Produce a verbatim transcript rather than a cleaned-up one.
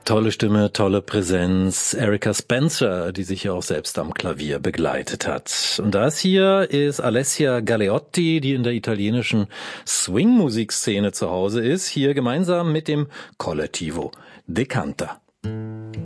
Tolle Stimme, tolle Präsenz. Erika Spencer, die sich ja auch selbst am Klavier begleitet hat. Und das hier ist Alessia Galeotti, die in der italienischen Swing-Musikszene zu Hause ist, hier gemeinsam mit dem Collettivo Decanta.